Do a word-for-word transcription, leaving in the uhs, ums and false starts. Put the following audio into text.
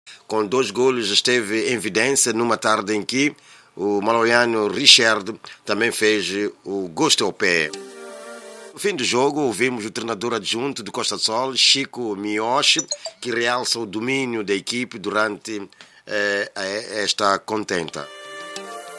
Com dois golos esteve em evidência numa tarde em que o malawiano Richard também fez o gosto ao pé. No fim do jogo, ouvimos o treinador adjunto do Costa do Sol, Chico Miyoshi, que realça o domínio da equipe durante eh, esta contenta.